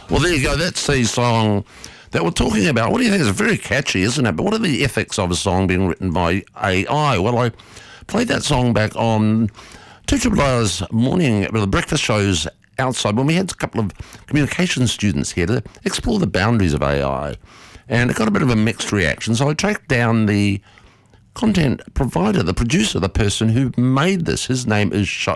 Well, there you go. That's the song that we're talking about. What do you think? It's very catchy, isn't it? But what are the ethics of a song being written by AI? Well, I played that song back on 2 morning with the breakfast shows outside when we had a couple of communication students here to explore the boundaries of AI. And it got a bit of a mixed reaction. So I tracked down the content provider, the producer, the person who made this. His name is